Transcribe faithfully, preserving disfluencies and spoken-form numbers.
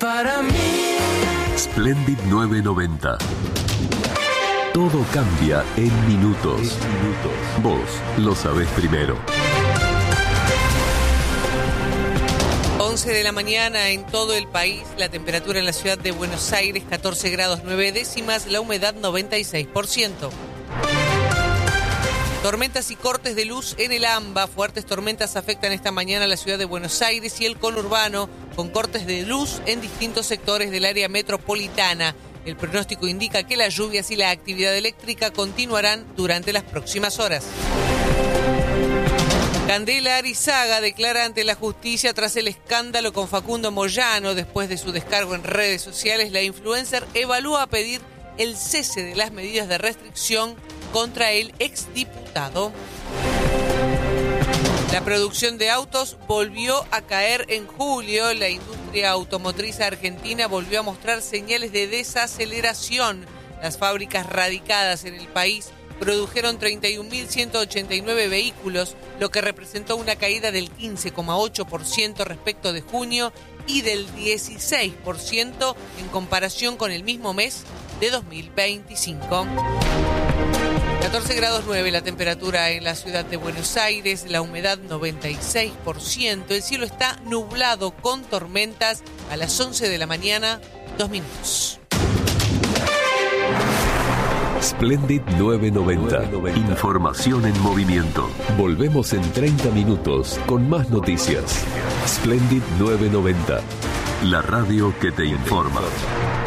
Para mí. Splendid nueve noventa. Todo cambia en minutos. En minutos. Vos lo sabés primero. once de la mañana en todo el país, la temperatura en la ciudad de Buenos Aires, catorce grados nueve décimas, la humedad noventa y seis por ciento. Tormentas y cortes de luz en el AMBA. Fuertes tormentas afectan esta mañana a la ciudad de Buenos Aires y el conurbano, con cortes de luz en distintos sectores del área metropolitana. El pronóstico indica que las lluvias y la actividad eléctrica continuarán durante las próximas horas. Candela Arizaga declara ante la justicia tras el escándalo con Facundo Moyano. Después de su descargo en redes sociales, la influencer evalúa pedir el cese de las medidas de restricción contra el exdiputado. La producción de autos volvió a caer en julio. La industria automotriz argentina volvió a mostrar señales de desaceleración. Las fábricas radicadas en el país produjeron treinta y un mil ciento ochenta y nueve vehículos, lo que representó una caída del quince coma ocho por ciento respecto de junio y del dieciséis por ciento en comparación con el mismo mes de dos mil veinticinco. catorce grados nueve la temperatura en la ciudad de Buenos Aires, la humedad noventa y seis por ciento, el cielo está nublado con tormentas a las once de la mañana, dos minutos. Splendid nueve noventa. Información en movimiento. Volvemos en treinta minutos con más noticias. Splendid nueve noventa. La radio que te informa.